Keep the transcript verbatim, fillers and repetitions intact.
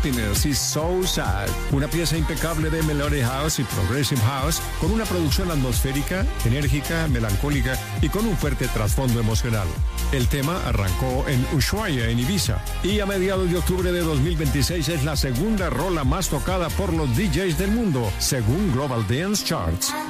Happiness y So Sad, una pieza impecable de Melodic House y Progressive House con una producción atmosférica, enérgica, melancólica y con un fuerte trasfondo emocional. El tema arrancó en Ushuaia, en Ibiza, y a mediados de octubre de dos mil veintiséis es la segunda rola más tocada por los D Js del mundo, según Global Dance Charts.